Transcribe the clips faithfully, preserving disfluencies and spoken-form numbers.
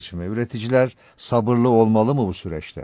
Şimdi üreticiler sabırlı olmalı mı bu süreçte?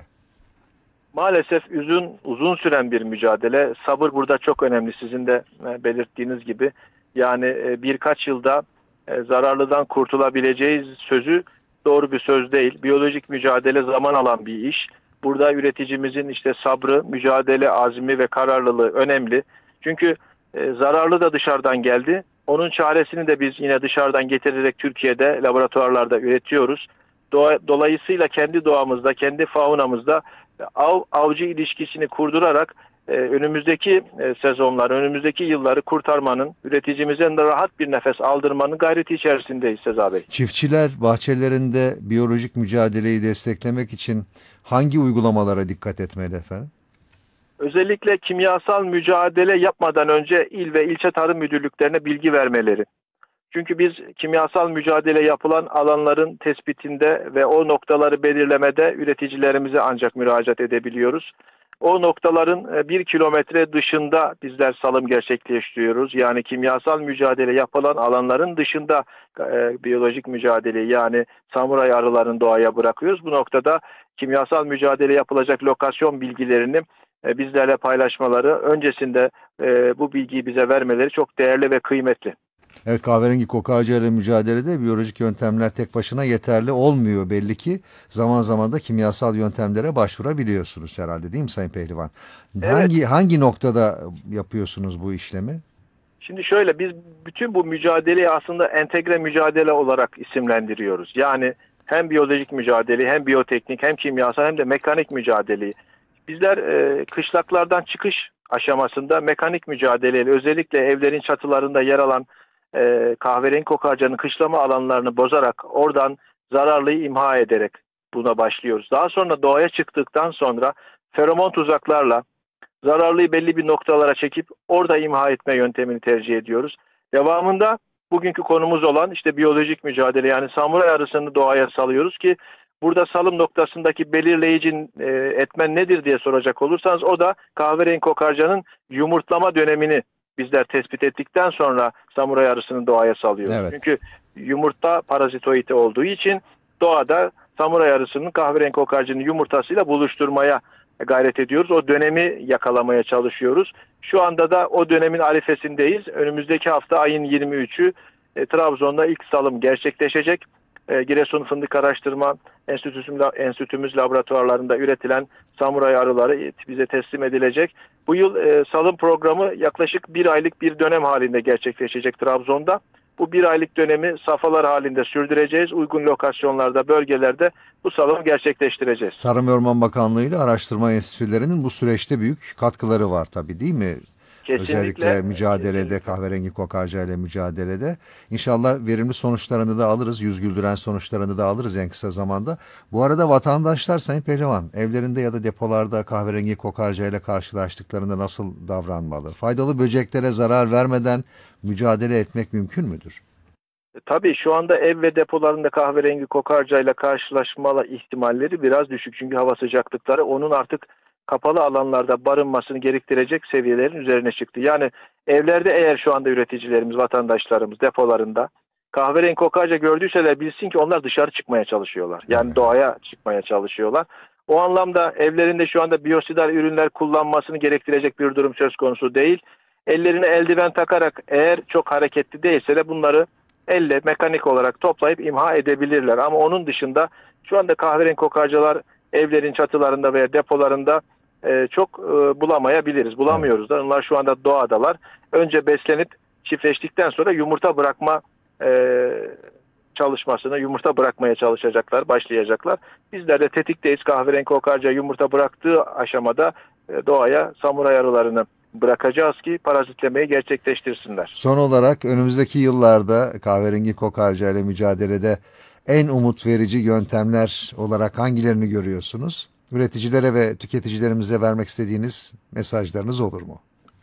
Maalesef uzun uzun süren bir mücadele. Sabır burada çok önemli. Sizin de e, belirttiğiniz gibi. Yani e, birkaç yılda e, zararlıdan kurtulabileceğiz sözü doğru bir söz değil. Biyolojik mücadele zaman alan bir iş. Burada üreticimizin işte sabrı, mücadele azmi ve kararlılığı önemli. Çünkü e, zararlı da dışarıdan geldi. Onun çaresini de biz yine dışarıdan getirerek Türkiye'de laboratuvarlarda üretiyoruz. Doğa, dolayısıyla kendi doğamızda, kendi faunamızda av avcı ilişkisini kurdurarak e, önümüzdeki e, sezonlar, önümüzdeki yılları kurtarmanın, üreticimizden de rahat bir nefes aldırmanın gayreti içerisindeyiz Seza Bey. Çiftçiler bahçelerinde biyolojik mücadeleyi desteklemek için hangi uygulamalara dikkat etmeli efendim? Özellikle kimyasal mücadele yapmadan önce il ve ilçe tarım müdürlüklerine bilgi vermeleri. Çünkü biz kimyasal mücadele yapılan alanların tespitinde ve o noktaları belirlemede üreticilerimize ancak müracaat edebiliyoruz. O noktaların e, bir kilometre dışında bizler salım gerçekleştiriyoruz. Yani kimyasal mücadele yapılan alanların dışında e, biyolojik mücadele yani samuray arılarını doğaya bırakıyoruz. Bu noktada kimyasal mücadele yapılacak lokasyon bilgilerini e, bizlerle paylaşmaları, öncesinde e, bu bilgiyi bize vermeleri çok değerli ve kıymetli. Evet, kahverengi kokarca ile mücadelede biyolojik yöntemler tek başına yeterli olmuyor belli ki. Zaman zaman da kimyasal yöntemlere başvurabiliyorsunuz herhalde, değil mi Sayın Pehlivan? Evet. Hangi hangi noktada yapıyorsunuz bu işlemi? Şimdi şöyle, biz bütün bu mücadeleyi aslında entegre mücadele olarak isimlendiriyoruz. Yani hem biyolojik mücadele, hem biyoteknik, hem kimyasal, hem de mekanik mücadeleyi. Bizler e, kışlaklardan çıkış aşamasında mekanik mücadeleyle, özellikle evlerin çatılarında yer alan e, kahverengi kokarcanın kışlama alanlarını bozarak, oradan zararlıyı imha ederek buna başlıyoruz. Daha sonra doğaya çıktıktan sonra feromon tuzaklarla zararlıyı belli bir noktalara çekip orada imha etme yöntemini tercih ediyoruz. Devamında bugünkü konumuz olan işte biyolojik mücadele, yani samuray arısını doğaya salıyoruz ki burada salım noktasındaki belirleyici e, etmen nedir diye soracak olursanız, o da kahverengi kokarcanın yumurtlama dönemini bizler tespit ettikten sonra samuray arısını doğaya salıyoruz. Evet. Çünkü yumurta parazitoidi olduğu için doğada samuray arısının kahverengi kokarcanın yumurtasıyla buluşturmaya gayret ediyoruz. O dönemi yakalamaya çalışıyoruz. Şu anda da o dönemin arifesindeyiz. Önümüzdeki hafta ayın yirmi üçü e, Trabzon'da ilk salım gerçekleşecek. E, Giresun Fındık Araştırma Enstitümüz, Enstitümüz laboratuvarlarında üretilen samuray arıları bize teslim edilecek. Bu yıl e, salım programı yaklaşık bir aylık bir dönem halinde gerçekleşecek Trabzon'da. Bu bir aylık dönemi safhalar halinde sürdüreceğiz. Uygun lokasyonlarda, bölgelerde bu salımı gerçekleştireceğiz. Tarım ve Orman Bakanlığı ile araştırma enstitülerinin bu süreçte büyük katkıları var tabii, değil mi? Kesinlikle, Özellikle mücadelede, kesinlikle. kahverengi kokarca ile mücadelede. İnşallah verimli sonuçlarını da alırız, yüz güldüren sonuçlarını da alırız en kısa zamanda. Bu arada vatandaşlar Sayın Pehlivan, evlerinde ya da depolarda kahverengi kokarca ile karşılaştıklarında nasıl davranmalı? Faydalı böceklere zarar vermeden mücadele etmek mümkün müdür? E, Tabii şu anda ev ve depolarında kahverengi kokarcayla karşılaşma ihtimalleri biraz düşük. Çünkü hava sıcaklıkları onun artık kapalı alanlarda barınmasını gerektirecek seviyelerin üzerine çıktı. Yani evlerde eğer şu anda üreticilerimiz, vatandaşlarımız depolarında kahverengi kokarca gördüyseler bilsin ki onlar dışarı çıkmaya çalışıyorlar. Yani Evet. doğaya çıkmaya çalışıyorlar. O anlamda evlerinde şu anda biyosidal ürünler kullanmasını gerektirecek bir durum söz konusu değil. Ellerine eldiven takarak, eğer çok hareketli değilse de bunları elle mekanik olarak toplayıp imha edebilirler. Ama onun dışında şu anda kahverengi kokarcalar evlerin çatılarında veya depolarında e, çok e, bulamayabiliriz. Evet. Bulamıyoruz da. Onlar şu anda doğadalar. Önce beslenip çiftleştikten sonra yumurta bırakma e, çalışmasını, yumurta bırakmaya çalışacaklar, başlayacaklar. Bizler de tetikteyiz. Kahverengi kokarca yumurta bıraktığı aşamada e, doğaya samuray arılarını bırakacağız ki parazitlemeyi gerçekleştirsinler. Son olarak önümüzdeki yıllarda kahverengi kokarca ile mücadelede en umut verici yöntemler olarak hangilerini görüyorsunuz? Üreticilere ve tüketicilerimize vermek istediğiniz mesajlarınız olur mu?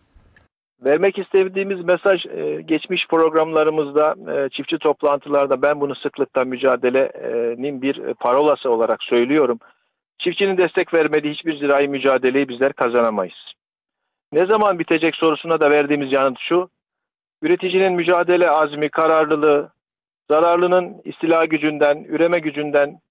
Vermek istediğimiz mesaj, e, geçmiş programlarımızda, e, çiftçi toplantılarda ben bunu sıklıkla mücadelenin bir parolası olarak söylüyorum. Çiftçinin destek vermediği hiçbir zirai mücadeleyi bizler kazanamayız. Ne zaman bitecek sorusuna da verdiğimiz yanıt şu: üreticinin mücadele azmi, kararlılığı, zararlının istila gücünden, üreme gücünden